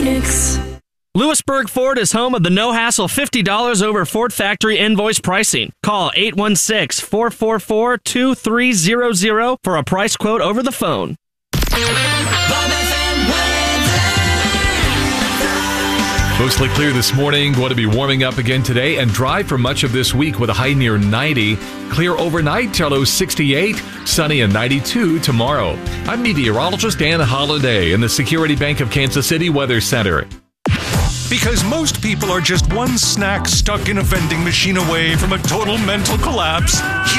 Phoenix. Lewisburg Ford is home of the no-hassle $50 over Ford factory invoice pricing. Call 816-444-2300 for a price quote over the phone. Mostly clear this morning. Going to be warming up again today and dry for much of this week with a high near 90. Clear overnight, low 68. Sunny and 92 tomorrow. I'm meteorologist Dan Holliday in the Security Bank of Kansas City Weather Center. Because most people are just one snack stuck in a vending machine away from a total mental collapse,